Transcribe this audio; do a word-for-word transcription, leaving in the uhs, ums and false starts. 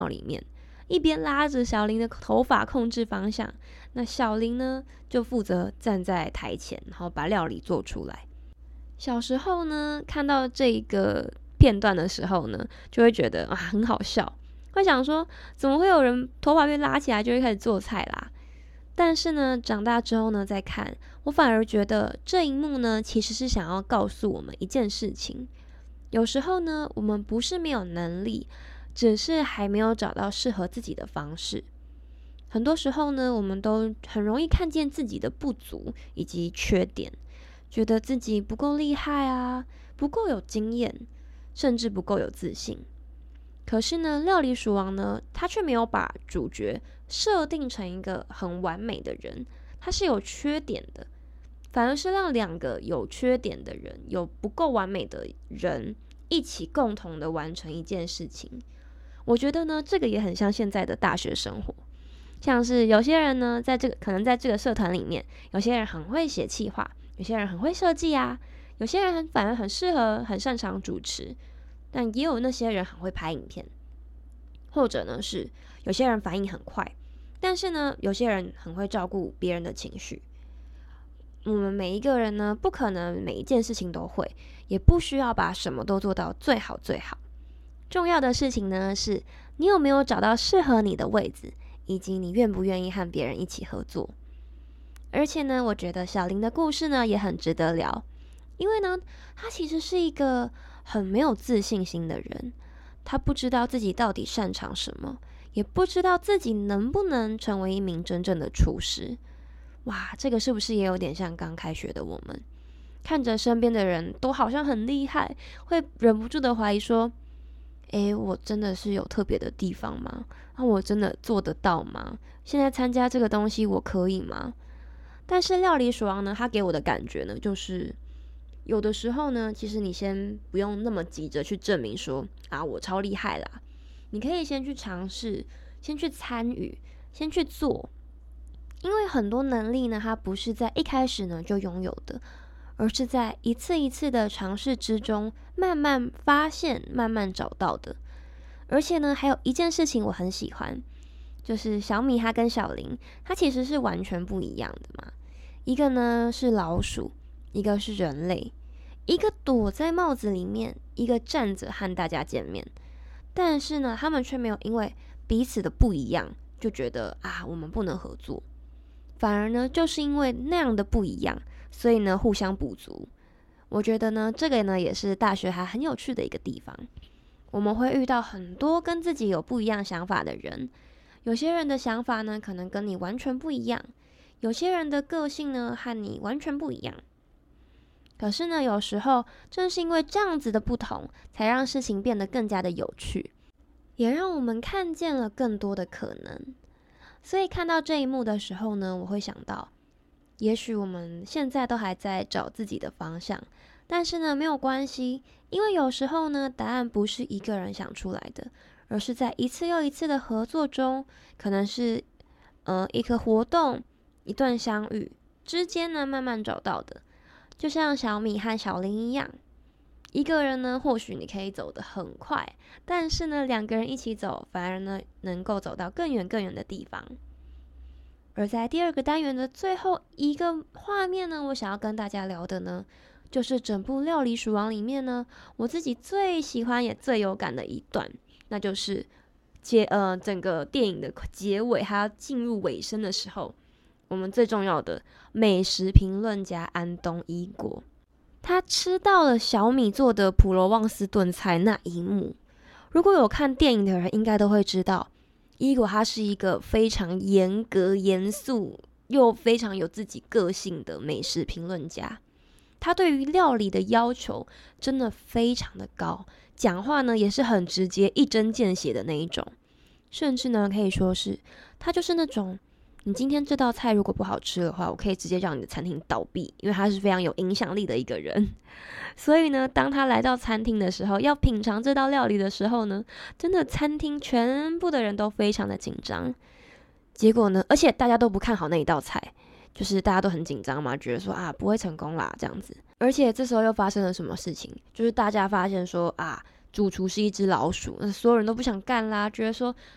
里面，一边拉着小林的头发控制方向，那小林呢就负责站在台前，然后把料理做出来。小时候呢，看到这个片段的时候呢，就会觉得啊很好笑，会想说怎么会有人头发被拉起来就会开始做菜啦？但是呢，长大之后呢再看，我反而觉得这一幕呢其实是想要告诉我们一件事情：有时候呢，我们不是没有能力，只是还没有找到适合自己的方式。很多时候呢，我们都很容易看见自己的不足以及缺点，觉得自己不够厉害啊，不够有经验，甚至不够有自信。可是呢，料理鼠王呢，他却没有把主角设定成一个很完美的人，他是有缺点的，反而是让两个有缺点的人，有不够完美的人一起共同的完成一件事情。我觉得呢，这个也很像现在的大学生活，像是有些人呢，在这个可能在这个社团里面，有些人很会写企划，有些人很会设计啊，有些人反而很适合、很擅长主持，但也有那些人很会拍影片，或者呢是有些人反应很快，但是呢，有些人很会照顾别人的情绪。我们每一个人呢，不可能每一件事情都会，也不需要把什么都做到最好最好。重要的事情呢，是你有没有找到适合你的位置，以及你愿不愿意和别人一起合作。而且呢，我觉得小林的故事呢也很值得聊，因为呢，他其实是一个很没有自信心的人，他不知道自己到底擅长什么，也不知道自己能不能成为一名真正的厨师。哇，这个是不是也有点像刚开学的我们，看着身边的人都好像很厉害，会忍不住的怀疑说，诶，我真的是有特别的地方吗？那、啊、我真的做得到吗？现在参加这个东西我可以吗？但是料理鼠王呢，他给我的感觉呢，就是有的时候呢，其实你先不用那么急着去证明说啊我超厉害啦，你可以先去尝试，先去参与，先去做。因为很多能力呢，它不是在一开始呢就拥有的，而是在一次一次的尝试之中慢慢发现，慢慢找到的。而且呢，还有一件事情我很喜欢，就是小米它跟小林，它其实是完全不一样的嘛。一个呢是老鼠，一个是人类，一个躲在帽子里面，一个站着和大家见面。但是呢，他们却没有因为彼此的不一样，就觉得啊，我们不能合作。反而呢，就是因为那样的不一样，所以呢，互相补足。我觉得呢，这个呢，也是大学还很有趣的一个地方。我们会遇到很多跟自己有不一样想法的人，有些人的想法呢，可能跟你完全不一样，有些人的个性呢，和你完全不一样。可是呢，有时候正是因为这样子的不同，才让事情变得更加的有趣，也让我们看见了更多的可能。所以看到这一幕的时候呢，我会想到，也许我们现在都还在找自己的方向，但是呢，没有关系，因为有时候呢，答案不是一个人想出来的，而是在一次又一次的合作中，可能是呃一个活动、一段相遇之间呢，慢慢找到的。就像小米和小林一样，一个人呢，或许你可以走得很快，但是呢，两个人一起走，反而呢，能够走到更远更远的地方。而在第二个单元的最后一个画面呢，我想要跟大家聊的呢，就是整部《料理鼠王》里面呢，我自己最喜欢也最有感的一段，那就是结呃整个电影的结尾，还要进入尾声的时候，我们最重要的美食评论家安东伊果，他吃到了小米做的普罗旺斯炖菜那一幕。如果有看电影的人，应该都会知道，伊果他是一个非常严格、严肃又非常有自己个性的美食评论家。他对于料理的要求真的非常的高，讲话呢也是很直接、一针见血的那一种。甚至呢，可以说是他就是那种，你今天这道菜如果不好吃的话，我可以直接让你的餐厅倒闭，因为他是非常有影响力的一个人。所以呢，当他来到餐厅的时候，要品尝这道料理的时候呢，真的餐厅全部的人都非常的紧张。结果呢，而且大家都不看好那一道菜，就是大家都很紧张嘛，觉得说啊不会成功啦这样子。而且这时候又发生了什么事情？就是大家发现说啊，主厨是一只老鼠，那所有人都不想干啦，觉得说